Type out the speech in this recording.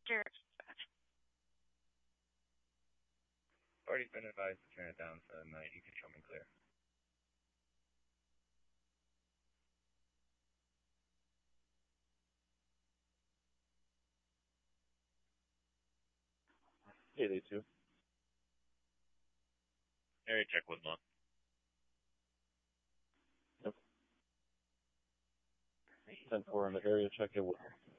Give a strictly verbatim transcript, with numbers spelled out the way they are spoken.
Sure. Already been advised to turn it down for the night. You can show me clear. eight eight two. Area check Woodlawn. Yep. ten four on the area check at Woodlawn.